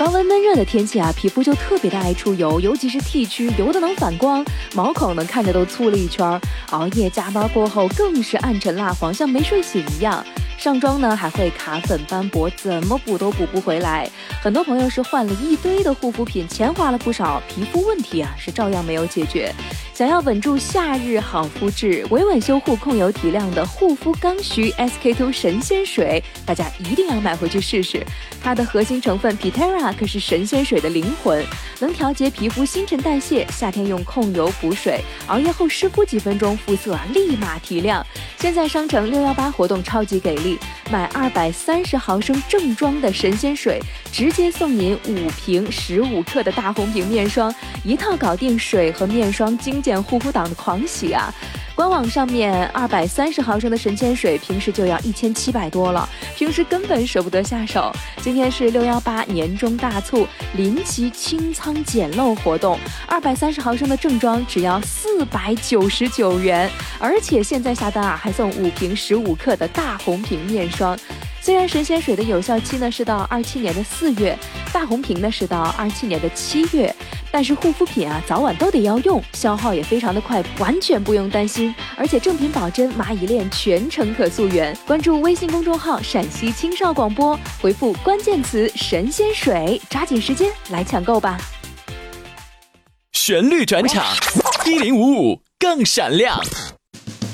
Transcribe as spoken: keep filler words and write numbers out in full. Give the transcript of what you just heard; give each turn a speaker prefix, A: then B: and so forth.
A: 高温闷热的天气啊，皮肤就特别的爱出油，尤其是 T 区，油的能反光，毛孔呢看着都粗了一圈。熬夜加班过后更是暗沉蜡黄，像没睡醒一样。上妆呢还会卡粉斑驳，怎么补都补不回来。很多朋友是换了一堆的护肤品，钱花了不少，皮肤问题啊是照样没有解决。想要稳住夏日好肤质，维稳修护、控油提亮的护肤刚需 S K two 神仙水，大家一定要买回去试试。它的核心成分 Pitera 可是神仙水的灵魂，能调节皮肤新陈代谢，夏天用控油补水，熬夜后湿敷几分钟，肤色啊立马提亮。现在商城六一八活动超级给力，买二百三十毫升正装的神仙水，直接送您五瓶十五克的大红瓶面霜，一套搞定水和面霜精简护肤党的狂喜啊！官网上面二百三十毫升的神仙水平时就要一千七百多了，平时根本舍不得下手。今天是六一八年中大促临期清仓捡漏活动，二百三十毫升的正装只要四百九十九元，而且现在下单啊还送五瓶十五克的大红瓶面霜。虽然神仙水的有效期呢是到二七年的四月，大红瓶呢是到二七年的七月，但是护肤品啊早晚都得要用，消耗也非常的快，完全不用担心。而且正品保真，蚂蚁链全程可溯源。关注微信公众号陕西青少广播，回复关键词神仙水，抓紧时间来抢购吧。
B: 旋律转场一零五五更闪亮。